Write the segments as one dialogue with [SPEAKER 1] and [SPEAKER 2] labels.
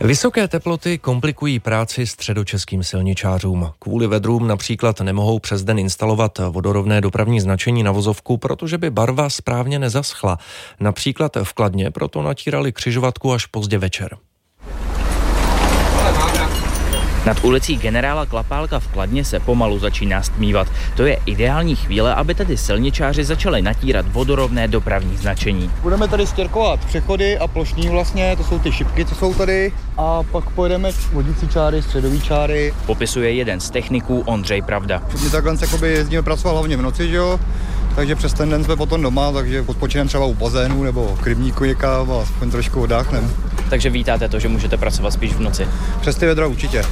[SPEAKER 1] Vysoké teploty komplikují práci středočeským silničářům. Kvůli vedrům například nemohou přes den instalovat vodorovné dopravní značení na vozovku, protože by barva správně nezaschla. Například v Kladně proto natírali křižovatku až pozdě večer.
[SPEAKER 2] Nad ulicí generála Klapálka v Kladně se pomalu začíná stmívat. To je ideální chvíle, aby tady silničáři začali natírat vodorovné dopravní značení.
[SPEAKER 3] Budeme tady stěrkovat přechody a plošní vlastně, to jsou ty šipky, co jsou tady, a pak pojedeme vodící čáry, středový čáry.
[SPEAKER 2] Popisuje jeden z techniků Ondřej Pravda.
[SPEAKER 3] My takhle jezdíme pracovat hlavně v noci, že jo? Takže přes ten den jsme potom doma, takže odpočineme třeba u bazénu nebo k rybníku někam a aspoň trošku oddáchneme.
[SPEAKER 2] Takže vítáte to, že můžete pracovat spíš v noci?
[SPEAKER 3] Přes ty vedra určitě.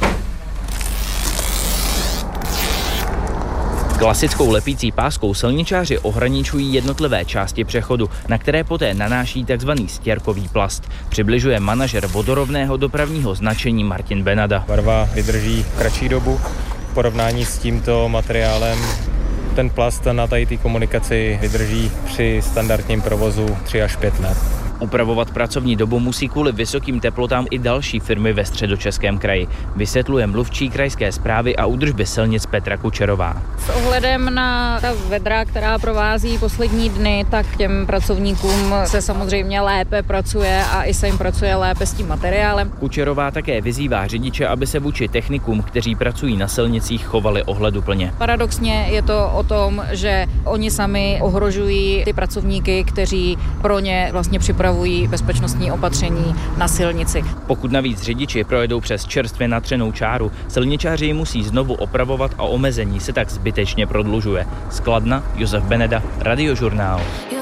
[SPEAKER 2] Klasickou lepící páskou silničáři ohraničují jednotlivé části přechodu, na které poté nanáší tzv. Stěrkový plast. Přibližuje manažer vodorovného dopravního značení Martin Benada.
[SPEAKER 4] Barva vydrží kratší dobu v porovnání s tímto materiálem. Ten plast na té komunikaci vydrží při standardním provozu 3 až 5 let.
[SPEAKER 2] Upravovat pracovní dobu musí kvůli vysokým teplotám i další firmy ve Středočeském kraji, vysvětluje mluvčí krajské správy a údržby silnic Petra Kučerová.
[SPEAKER 5] S ohledem na ta vedra, která provází poslední dny, tak těm pracovníkům se samozřejmě lépe pracuje a i se jim pracuje lépe s tím materiálem.
[SPEAKER 2] Kučerová také vyzývá řidiče, aby se vůči technikům, kteří pracují na silnicích, chovali ohleduplně.
[SPEAKER 5] Paradoxně je to o tom, že oni sami ohrožují ty pracovníky, kteří pro ně vlastně připravují bezpečnostní opatření na silnici.
[SPEAKER 2] Pokud navíc řidiči projedou přes čerstvě natřenou čáru, silničáři ji musí znovu opravovat a omezení se tak zbytečně prodlužuje. Z Kladna Josef Beneda, Radiožurnál.